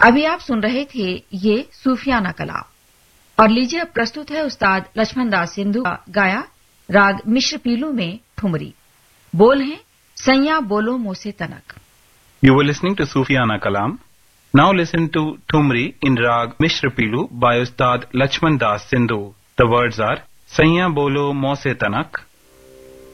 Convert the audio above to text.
अभी आप सुन रहे थे ये सूफियाना कलाम। और लीजिए अब प्रस्तुत है उस्ताद लक्ष्मण दास सिंधु का गाया राग मिश्र पीलू में ठुमरी। बोल हैं सैया बोलो मोसे तनक। You were listening to Sufiana Kalam. Now listen to Thumri in Rag Mishra Pilu by Ustad Lachman Das Sindhu. The words are Saiya Bolo Mose Tanak